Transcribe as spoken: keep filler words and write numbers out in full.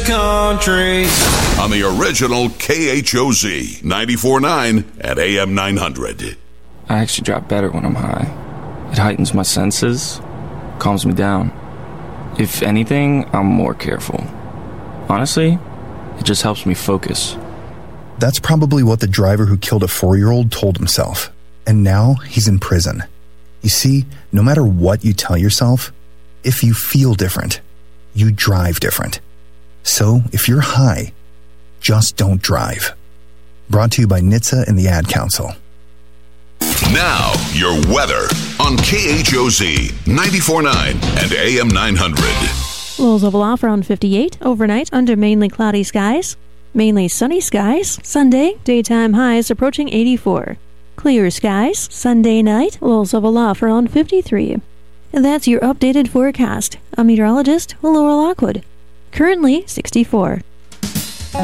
country. On the original K H O Z, ninety-four point nine at A M nine hundred. I actually drop better when I'm high. It heightens my senses, calms me down. If anything, I'm more careful. Honestly, it just helps me focus. That's probably what the driver who killed a four-year-old told himself. And now he's in prison. You see, no matter what you tell yourself, if you feel different, you drive different. So if you're high, just don't drive. Brought to you by N H T S A and the Ad Council. Now, your weather on K H O Z, ninety-four point nine and A M nine hundred. Lows level off around fifty-eight. Overnight, under mainly cloudy skies. Mainly sunny skies. Sunday, daytime highs approaching eighty-four. Clear skies. Sunday night, lows level off around fifty-three. And that's your updated forecast. I'm meteorologist Laura Lockwood. Currently sixty-four.